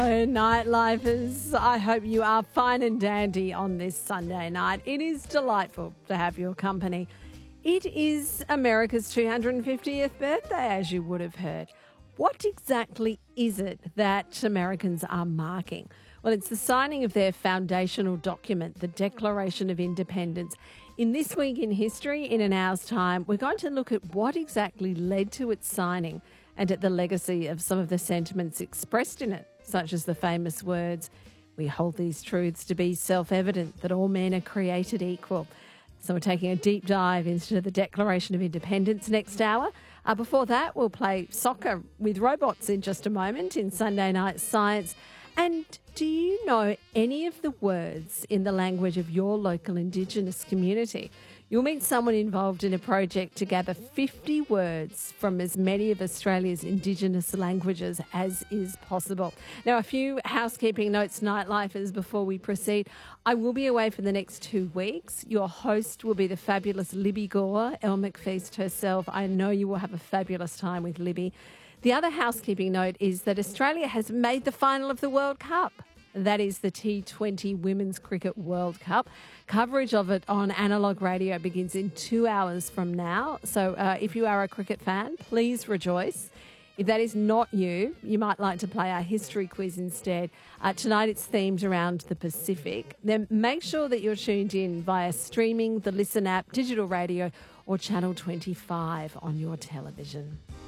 Nightlifers, I hope you are fine and dandy on this Sunday night. It is delightful to have your company. It is America's 250th birthday, as you would have heard. What exactly is it that Americans are marking? Well, it's the signing of their foundational document, the Declaration of Independence. In This Week in History, in an hour's time, we're going to look at what exactly led to its signing and at the legacy of some of the sentiments expressed in it, such as the famous words, "We hold these truths to be self-evident, that all men are created equal." So we're taking a deep dive into the Declaration of Independence next hour. Before that, we'll play soccer with robots in just a moment in Sunday Night Science. And do you know any of the words in the language of your local Indigenous community? You'll meet someone involved in a project to gather 50 words from as many of Australia's Indigenous languages as is possible. Now, a few housekeeping notes, Nightlifers, before we proceed. I will be away for the next 2 weeks. Your host will be the fabulous Libby Gore, Elle McFeast herself. I know you will have a fabulous time with Libby. The other housekeeping note is that Australia has made the final of the World Cup. That is the T20 Women's Cricket World Cup. Coverage of it on Analog Radio begins in 2 hours from now. So if you are a cricket fan, please rejoice. If that is not you, you might like to play our history quiz instead. Tonight it's themed around the Pacific. Then make sure that you're tuned in via streaming, the Listen app, digital radio or Channel 25 on your television.